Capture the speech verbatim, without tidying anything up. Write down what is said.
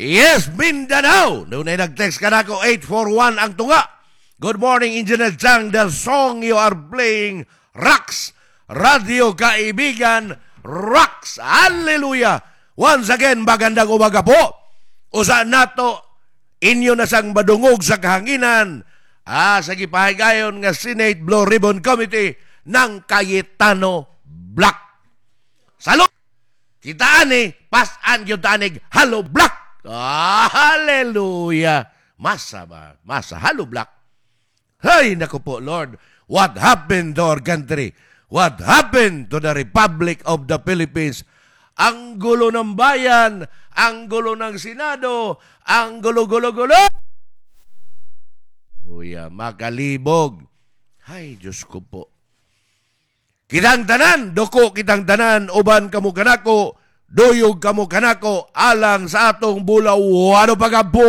Yes, Mindanao. Noon ay nag-text ka na ako, eight four one ang tunga. Good morning, Engineer Chang. The song you are playing, rocks. Radio Kaibigan, rocks. Hallelujah. Once again, magandang umaga po. Usa nato, inyo na sang madungog sa kahanginan. Ah, sa gipahigayon nga Senate Blue Ribbon Committee ng Cayetano Black. Salud! Kita ani, pasan yung tanig, Halo Black. Ah, hallelujah. Masa ba? Masa, Halo Black. Hay, naku po, Lord. What happened to our country? What happened to the Republic of the Philippines? Ang gulo ng bayan, ang gulo ng Senado, ang gulo-gulo-gulo. Uya, makalibog. Hay, Diyos ko po. Kitang tanan, doko kitang tanan, uban kamo kanako, duyog kamo kanako, alang sa atong bulaw, ano pagapo.